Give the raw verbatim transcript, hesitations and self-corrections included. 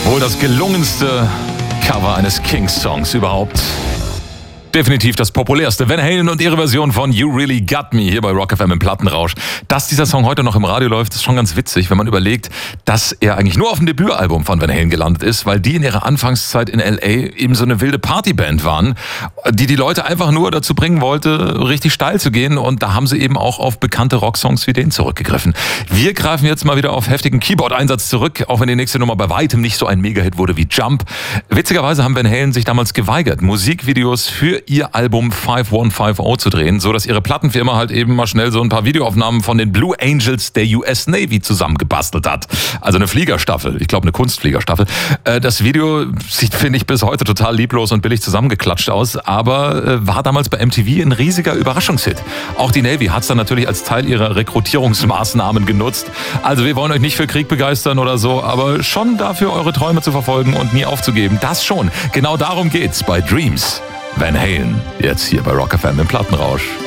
Wohl das gelungenste Cover eines Kings-Songs überhaupt. Definitiv das populärste. Van Halen und ihre Version von You Really Got Me hier bei Rock F M im Plattenrausch. Dass dieser Song heute noch im Radio läuft, ist schon ganz witzig, wenn man überlegt, dass er eigentlich nur auf dem Debütalbum von Van Halen gelandet ist, weil die in ihrer Anfangszeit in L A eben so eine wilde Partyband waren, die die Leute einfach nur dazu bringen wollte, richtig steil zu gehen, und da haben sie eben auch auf bekannte Rocksongs wie den zurückgegriffen. Wir greifen jetzt mal wieder auf heftigen Keyboard-Einsatz zurück, auch wenn die nächste Nummer bei weitem nicht so ein Mega-Hit wurde wie Jump. Witzigerweise haben Van Halen sich damals geweigert, Musikvideos für ihr Album fünf eins fünf null zu drehen, so dass ihre Plattenfirma halt eben mal schnell so ein paar Videoaufnahmen von den Blue Angels der U S Navy zusammengebastelt hat. Also eine Fliegerstaffel, ich glaube eine Kunstfliegerstaffel. Das Video sieht, finde ich, bis heute total lieblos und billig zusammengeklatscht aus, aber war damals bei M T V ein riesiger Überraschungshit. Auch die Navy hat es dann natürlich als Teil ihrer Rekrutierungsmaßnahmen genutzt. Also wir wollen euch nicht für Krieg begeistern oder so, aber schon dafür, eure Träume zu verfolgen und nie aufzugeben. Das schon. Genau darum geht's bei Dreams. Van Halen, jetzt hier bei Rock F M im Plattenrausch.